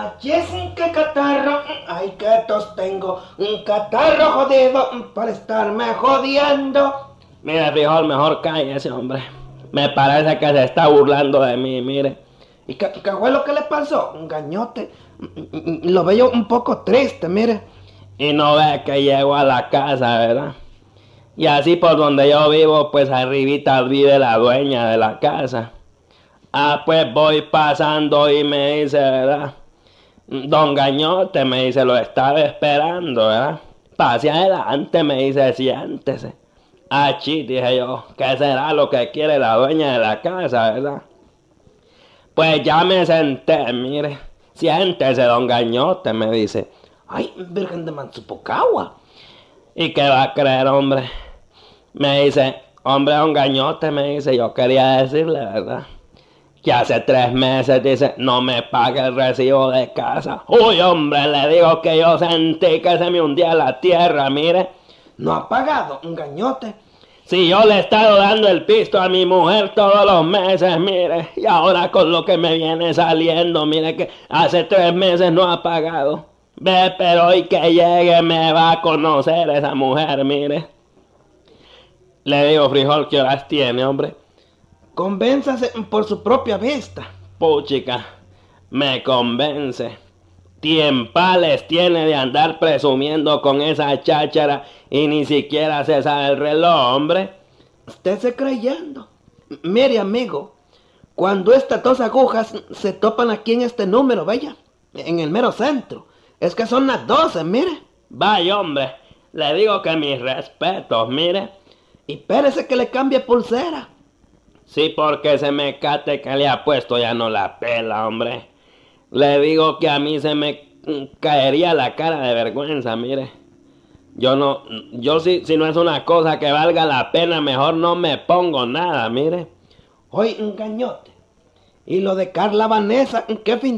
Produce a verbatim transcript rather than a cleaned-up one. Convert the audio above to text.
Achis, qué catarro, ay, qué tos tengo, un catarro jodido para estarme jodiendo. Mire, frijol, mejor cállese, hombre. Me parece que se está burlando de mí, mire. ¿Y qué, qué fue lo que le pasó? Un gañote. Lo veo un poco triste, mire. Y no ve que llego a la casa, ¿verdad? Y así por donde yo vivo, pues arribita vive la dueña de la casa. Ah, pues voy pasando y me dice, ¿verdad? Don Gañote, me dice, lo estaba esperando, ¿verdad? Pase adelante, me dice, siéntese. Ah, chi, dije yo, ¿qué será lo que quiere la dueña de la casa, verdad? Pues ya me senté, mire. Siéntese, don Gañote, me dice. Ay, Virgen de Mansupocagua. ¿Y qué va a creer, hombre? Me dice, hombre, don Gañote, me dice, yo quería decirle, ¿verdad? Que hace tres meses, dice, no me pague el recibo de casa. Uy, hombre, le digo que yo sentí que se me hundía la tierra, mire. ¿No ha pagado, un gañote? Si yo le he estado dando el pisto a mi mujer todos los meses, mire. Y ahora con lo que me viene saliendo, mire que hace tres meses no ha pagado. Ve, pero hoy que llegue me va a conocer esa mujer, mire. Le digo, frijol, ¿qué horas tiene, hombre? Convénzase por su propia vista. Puchica, me convence. Tiempales tiene de andar presumiendo con esa cháchara y ni siquiera se sabe el reloj, hombre. Estése creyendo. Mire, amigo, cuando estas dos agujas se topan aquí en este número, vaya, en el mero centro, es que son las doce, mire. Vaya, hombre, le digo que mis respetos, mire. Y espérese que le cambie pulsera. Sí, porque se me cate que le ha puesto ya no la pela, hombre. Le digo que a mí se me caería la cara de vergüenza, mire. Yo no, yo si, si no es una cosa que valga la pena, mejor no me pongo nada, mire. Oye, un gañote. Y lo de Carla Vanessa, ¿qué fin